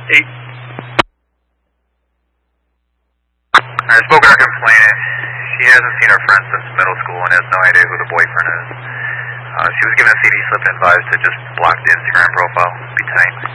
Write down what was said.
8. I spoke to her complainant. She hasn't seen her friend since middle school and has no idea who the boyfriend is. She was given a CD slip and advised to just block the Instagram profile. Be tight.